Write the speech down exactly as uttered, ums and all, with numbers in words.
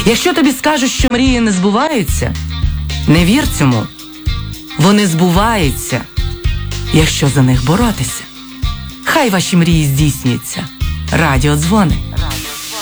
Якщо тобі скажуть, що мрії не збуваються, не вір цьому. Вони збуваються, якщо за них боротися. Хай ваші мрії здійсняться. Радіодзвони.